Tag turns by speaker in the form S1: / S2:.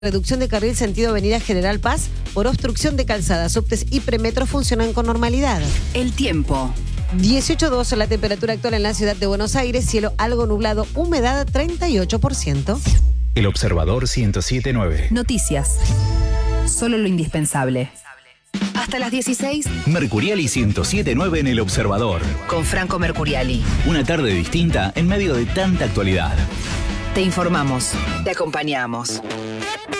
S1: Reducción de carril sentido Avenida General Paz por obstrucción de calzadas. Subtes y premetros funcionan con normalidad.
S2: El tiempo.
S1: 18,2 la temperatura actual en la ciudad de Buenos Aires. Cielo algo nublado, humedad 38%.
S3: El Observador 107.9.
S2: Noticias. Solo lo indispensable. Hasta las 16.
S3: Mercuriali 107.9 en El Observador.
S2: Con Franco Mercuriali.
S3: Una tarde distinta en medio de tanta actualidad.
S2: Te informamos. Te acompañamos.